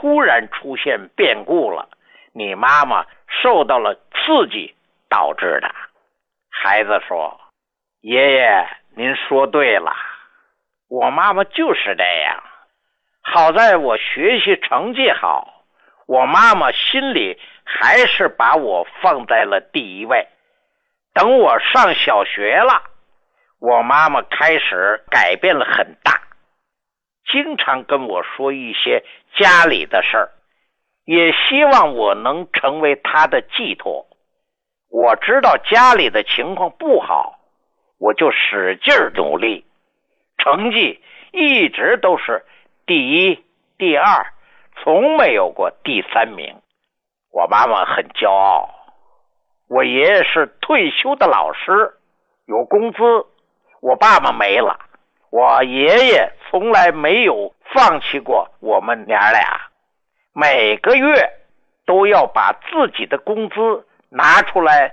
突然出现变故了，你妈妈受到了刺激导致的。孩子说，爷爷您说对了，我妈妈就是这样。好在我学习成绩好，我妈妈心里还是把我放在了第一位。等我上小学了，我妈妈开始改变了很大，经常跟我说一些家里的事儿，也希望我能成为她的寄托。我知道家里的情况不好，我就使劲努力，成绩一直都是第一、第二，从没有过第三名。我妈妈很骄傲。我爷爷是退休的老师，有工资，我爸爸没了。我爷爷从来没有放弃过我们娘俩，每个月都要把自己的工资拿出来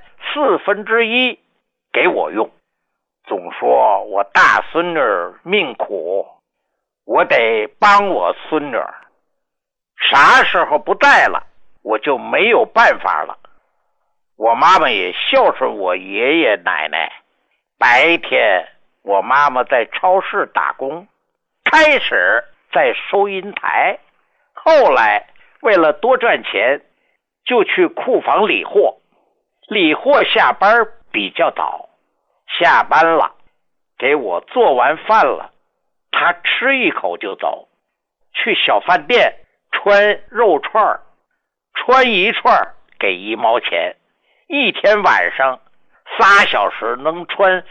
1/4给我用，总说我大孙女命苦，我得帮我孙女，啥时候不在了，我就没有办法了。我妈妈也孝顺我爷爷奶奶，白天我妈妈在超市打工，开始在收银台，后来为了多赚钱，就去库房理货。理货下班比较早，下班了，给我做完饭了，他吃一口就走，去小饭店穿肉串，穿一串给1毛钱，一天晚上3小时能穿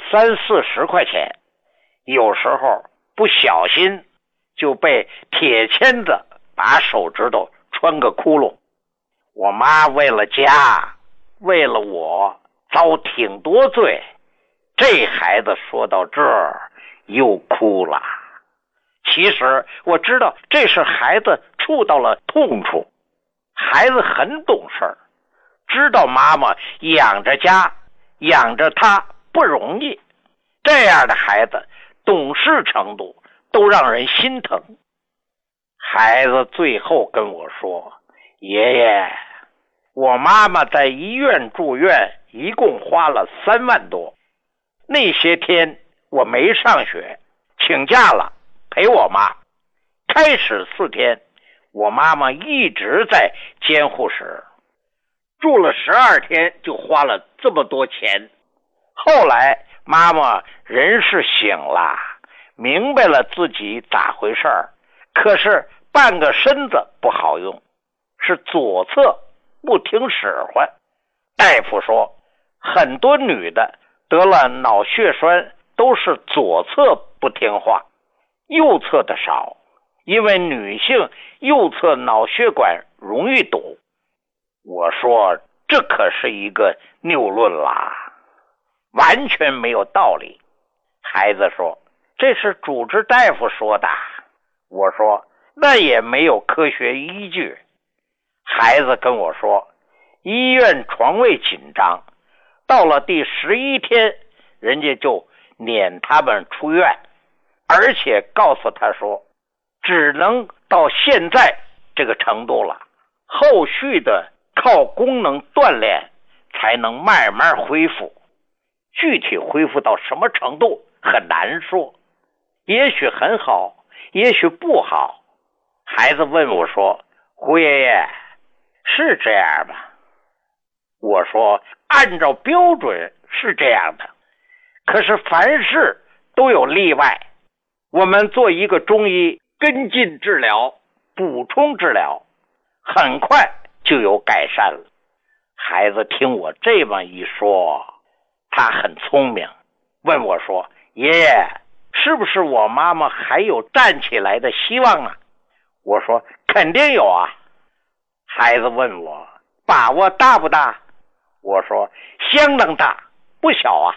30-40块钱，有时候不小心就被铁签子把手指头穿个窟窿。我妈为了家，为了我遭挺多罪。这孩子说到这儿又哭了。其实我知道这是孩子触到了痛处，孩子很懂事，知道妈妈养着家养着他不容易，这样的孩子懂事程度都让人心疼。孩子最后跟我说，爷爷，我妈妈在医院住院一共花了3万多，那些天我没上学，请假了陪我妈。开始4天，我妈妈一直在监护室，住了12天就花了这么多钱。后来妈妈人是醒了，明白了自己咋回事儿，可是半个身子不好用，是左侧不听使唤。大夫说，很多女的得了脑血栓都是左侧不听话，右侧的少，因为女性右侧脑血管容易堵。我说，这可是一个谬论啦，完全没有道理。孩子说，这是主治大夫说的。我说，那也没有科学依据。孩子跟我说，医院床位紧张，到了第11天，人家就撵他们出院，而且告诉他说，只能到现在这个程度了，后续的靠功能锻炼才能慢慢恢复。具体恢复到什么程度很难说，也许很好，也许不好。孩子问我说，胡爷爷，是这样吗？我说，按照标准是这样的，可是凡事都有例外。我们做一个中医，跟进治疗，补充治疗，很快就有改善了。孩子听我这么一说，他很聪明，问我说，爷爷，是不是我妈妈还有站起来的希望啊？我说，肯定有啊。孩子问我，把握大不大？我说，相当大，不小啊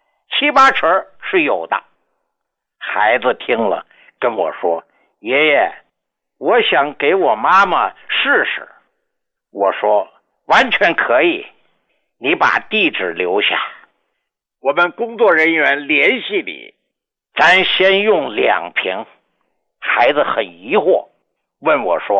，7-8成是有的。孩子听了跟我说，爷爷，我想给我妈妈试试。我说，完全可以，你把地址留下，我们工作人员联系你，咱先用2瓶。孩子很疑惑，问我说，